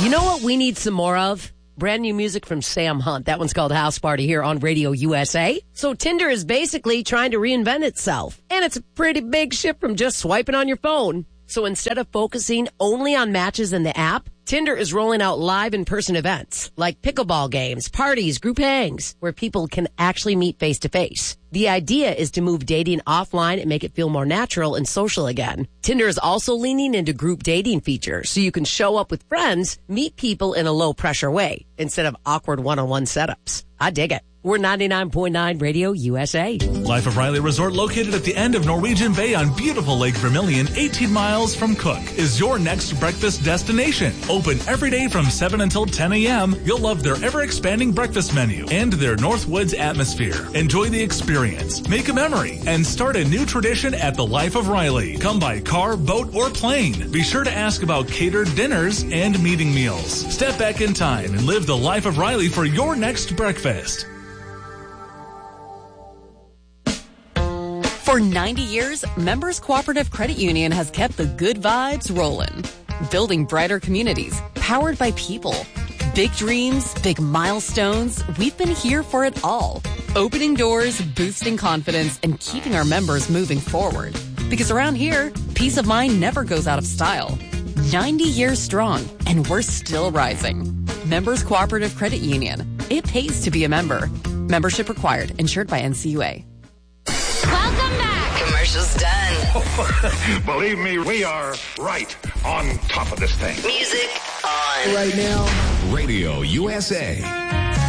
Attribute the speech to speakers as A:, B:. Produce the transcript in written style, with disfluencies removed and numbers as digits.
A: You know what we need some more of? Brand new music from Sam Hunt. That one's called House Party here on Radio USA. So Tinder is basically trying to reinvent itself. And it's a pretty big shift from just swiping on your phone. So instead of focusing only on matches in the app, Tinder is rolling out live in-person events like pickleball games, parties, group hangs, where people can actually meet face-to-face. The idea is to move dating offline and make it feel more natural and social again. Tinder is also leaning into group dating features so you can show up with friends, meet people in a low-pressure way instead of awkward one-on-one setups. I dig it. We're 99.9 Radio USA.
B: Life of Riley Resort, located at the end of Norwegian Bay on beautiful Lake Vermilion, 18 miles from Cook, is your next breakfast destination. Open every day from 7 until 10 a.m. You'll love their ever-expanding breakfast menu and their Northwoods atmosphere. Enjoy the experience, make a memory, and start a new tradition at the Life of Riley. Come by car, boat, or plane. Be sure to ask about catered dinners and meeting meals. Step back in time and live the Life of Riley for your next breakfast.
C: For 90 years, Members Cooperative Credit Union has kept the good vibes rolling. Building brighter communities, powered by people. Big dreams, big milestones, we've been here for it all. Opening doors, boosting confidence, and keeping our members moving forward. Because around here, peace of mind never goes out of style. 90 years strong, and we're still rising. Members Cooperative Credit Union. It pays to be a member. Membership required. Insured by NCUA.
D: Welcome back. Commercials done.
E: Believe me, we are right on top of this thing.
D: Music on.
A: Right now.
F: Radio USA.